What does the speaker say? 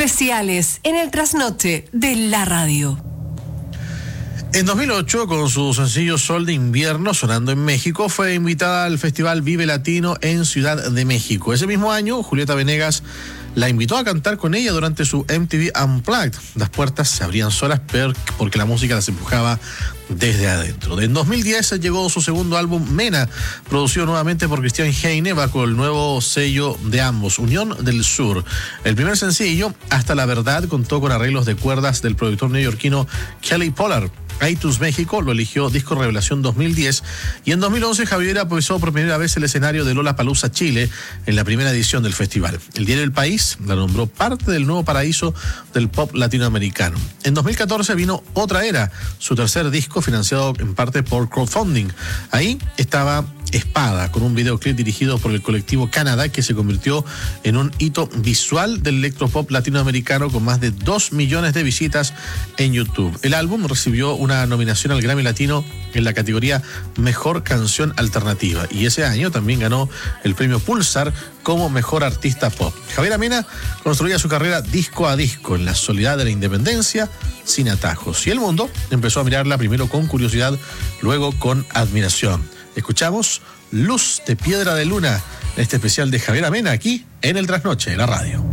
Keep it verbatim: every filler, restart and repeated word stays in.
especiales en el trasnoche de la radio. En dos mil ocho, con su sencillo Sol de Invierno, sonando en México, fue invitada al Festival Vive Latino en Ciudad de México. Ese mismo año, Julieta Venegas la invitó a cantar con ella durante su M T V Unplugged. Las puertas se abrían solas porque la música las empujaba desde adentro. En dos mil diez llegó su segundo álbum, Mena, producido nuevamente por Cristian Heine bajo el nuevo sello de ambos, Unión del Sur. El primer sencillo, Hasta la Verdad, contó con arreglos de cuerdas del productor neoyorquino Kelly Pollard. iTunes México lo eligió Disco Revelación dos mil diez y en dos mil once Javiera pisó por primera vez el escenario de Lollapalooza Chile en la primera edición del festival. El diario El País la nombró parte del nuevo paraíso del pop latinoamericano. En dos mil catorce vino Otra Era, su tercer disco financiado en parte por crowdfunding. Ahí estaba Espada, con un videoclip dirigido por el colectivo Canadá que se convirtió en un hito visual del electropop latinoamericano con más de dos millones de visitas en YouTube. El álbum recibió una nominación al Grammy Latino en la categoría Mejor Canción Alternativa y ese año también ganó el premio Pulsar como Mejor Artista Pop. Javiera Mena construía su carrera disco a disco en la soledad de la independencia, sin atajos, y el mundo empezó a mirarla primero con curiosidad, luego con admiración. Escuchamos Luz de Piedra de Luna, este especial de Javiera Mena aquí en el Trasnoche de la radio.